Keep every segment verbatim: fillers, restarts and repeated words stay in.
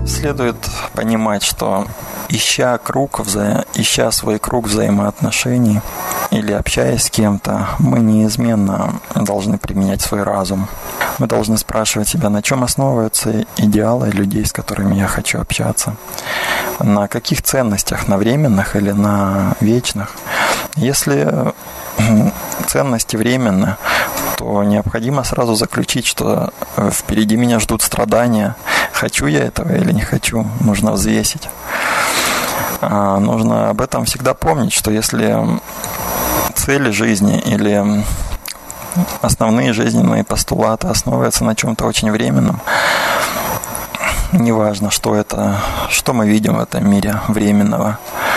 Следует понимать, что ища круг, вза... ища свой круг взаимоотношений или общаясь с кем-то, мы неизменно должны применять свой разум. Мы должны спрашивать себя, на чем основываются идеалы людей, с которыми я хочу общаться. На каких ценностях, на временных или на вечных. Если ценности временны, то необходимо сразу заключить, что впереди меня ждут страдания. Хочу я этого или не хочу, нужно взвесить. Нужно об этом всегда помнить, что если цели жизни или основные жизненные постулаты основываются на чем-то очень временном, неважно, что это, что мы видим в этом мире временного,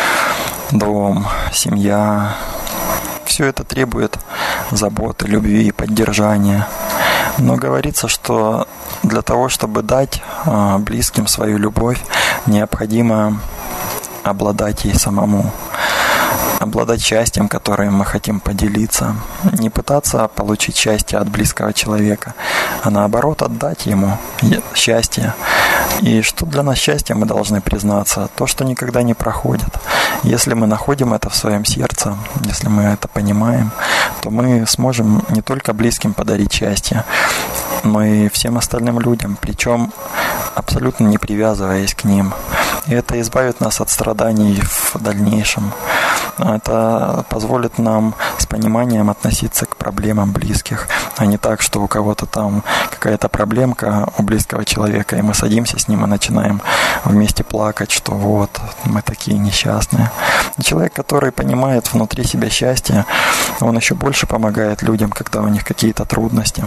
дом, семья, все это требует заботы, любви и поддержания. Но говорится, что для того, чтобы дать близким свою любовь, необходимо обладать ей самому, обладать счастьем, которым мы хотим поделиться, не пытаться получить счастье от близкого человека, а наоборот отдать ему счастье. И что для нас счастье, мы должны признаться, то, что никогда не проходит. Если мы находим это в своем сердце, если мы это понимаем, то мы сможем не только близким подарить счастье, но и всем остальным людям, причем абсолютно не привязываясь к ним. И это избавит нас от страданий в дальнейшем. Это позволит нам с пониманием относиться к проблемам близких, а не так, что у кого-то там какая-то проблемка у близкого человека, и мы садимся с ним и начинаем вместе плакать, что вот, мы такие несчастные. Человек, который понимает внутри себя счастье, он еще больше помогает людям, когда у них какие-то трудности.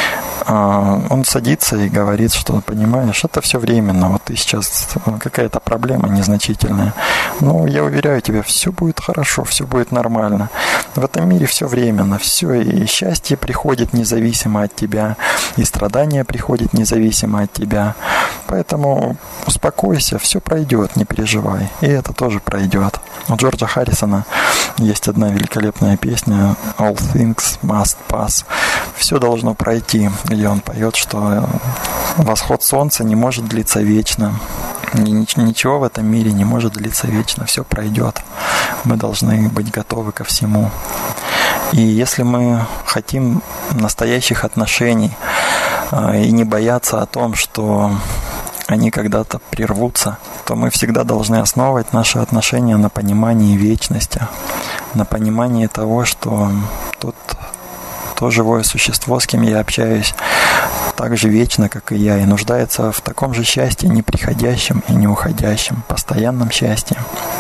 Он садится и говорит, что, понимаешь, это все временно, вот ты сейчас какая-то проблема незначительная, но я уверяю тебя, все будет хорошо, все будет нормально. В этом мире все временно, все, и счастье приходит независимо от тебя, и страдания приходят независимо от тебя. Поэтому успокойся, все пройдет, не переживай, и это тоже пройдет. У Джорджа Харрисона есть одна великолепная песня «All things must pass», все должно пройти, где он поет, что восход солнца не может длиться вечно. Ничего в этом мире не может длиться вечно, все пройдет. Мы должны быть готовы ко всему. И если мы хотим настоящих отношений и не бояться о том, что они когда-то прервутся, то мы всегда должны основывать наши отношения на понимании вечности, на понимании того, что тот то живое существо, с кем я общаюсь, так же вечно, как и я, и нуждается в таком же счастье, неприходящем и не уходящем, постоянном счастье.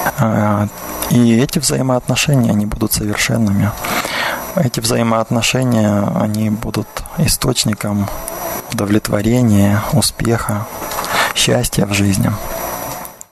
И эти взаимоотношения, они будут совершенными. Эти взаимоотношения, они будут источником удовлетворения, успеха, счастья в жизни.